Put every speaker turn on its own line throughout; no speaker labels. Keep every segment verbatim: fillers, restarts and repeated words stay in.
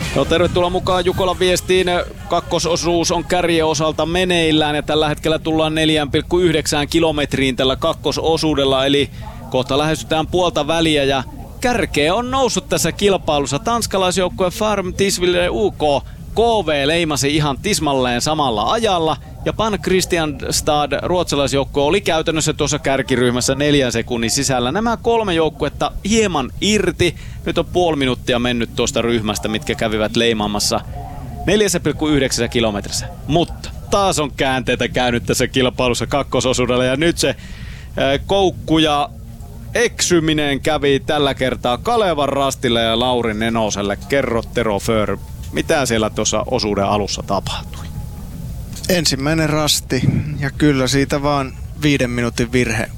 No, tervetuloa mukaan Jukolan viestiin. Kakkososuus on kärjen osalta meneillään ja tällä hetkellä tullaan neljä pilkku yhdeksän kilometriin tällä kakkososuudella, eli kohta lähestytään puolta väliä ja kärkeä on noussut tässä kilpailussa. Tanskalaisjoukkue Farm Tisvilde U K K V leimasi ihan tismalleen samalla ajalla ja Pan Kristianstad ruotsalaisjoukkue oli käytännössä tuossa kärkiryhmässä neljän sekunnin sisällä. Nämä kolme joukkuetta hieman irti. Nyt on puoli minuuttia mennyt tuosta ryhmästä, mitkä kävivät leimaamassa neljä pilkku yhdeksän kilometrissä. Mutta taas on käänteitä käynyt tässä kilpailussa kakkososuudella ja nyt se ää, koukku ja eksyminen kävi tällä kertaa Kalevan Rastille ja Lauri Nenoselle. Kerro Tero Föör, mitä siellä tuossa osuuden alussa tapahtui?
Ensimmäinen rasti ja kyllä siitä vaan viiden minuutin virhe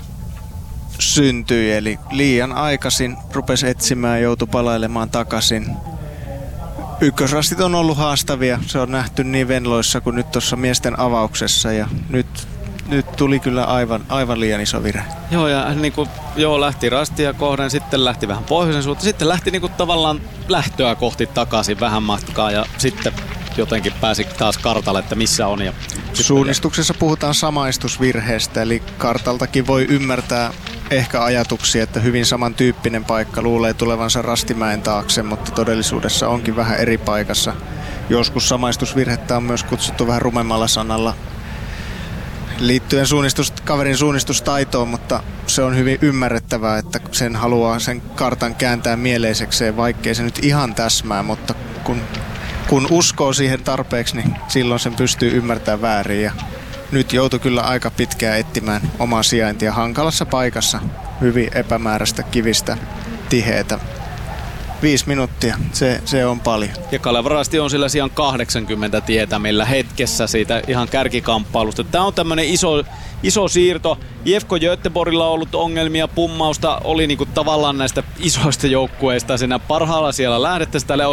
syntyi, eli liian aikaisin rupesi etsimään ja joutui palailemaan takaisin. Ykkösrastit on ollut haastavia, se on nähty niin Venloissa kuin nyt tuossa miesten avauksessa ja nyt, nyt tuli kyllä aivan, aivan liian iso virhe.
Joo, ja niin kuin, joo, lähti rastia kohden, sitten lähti vähän pohjoisen suuntaan, sitten lähti niin kuin tavallaan lähtöä kohti takaisin vähän matkaa ja sitten jotenkin pääsi taas kartalle, että missä on. Ja
suunnistuksessa puhutaan samaistusvirheestä, eli kartaltakin voi ymmärtää ehkä ajatuksia, että hyvin samantyyppinen paikka luulee tulevansa Rastimäen taakse, mutta todellisuudessa onkin vähän eri paikassa. Joskus samaistusvirhettä on myös kutsuttu vähän rumemmalla sanalla liittyen suunnistus, kaverin suunnistustaitoon, mutta se on hyvin ymmärrettävää, että sen haluaa sen kartan kääntää mieleisekseen, vaikkei se nyt ihan täsmää, mutta kun Kun uskoo siihen tarpeeksi, niin silloin sen pystyy ymmärtämään väärin. Ja nyt joutui kyllä aika pitkään etsimään omaa sijaintia hankalassa paikassa. Hyvin epämääräistä, kivistä, tiheätä. Viisi minuuttia, se, se on paljon.
Ja Kaleva Rasti on sillä sijaan kahdeksankymmentä tietämillä hetkessä siitä ihan kärkikamppailusta. Tämä on tämmöinen iso, iso siirto. I F K Göteborgilla on ollut ongelmia, pummausta oli niinku tavallaan näistä isoista joukkueista. Siinä parhaalla siellä lähdettäisiin tälle